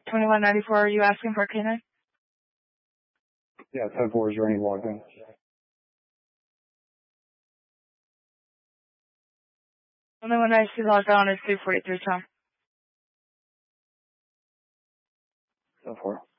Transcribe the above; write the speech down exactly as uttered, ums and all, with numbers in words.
twenty-one ninety-four, are you asking for a K nine? Yeah, ten four is running logged in. Only one I see logged on is three forty-three, Tom. ten four.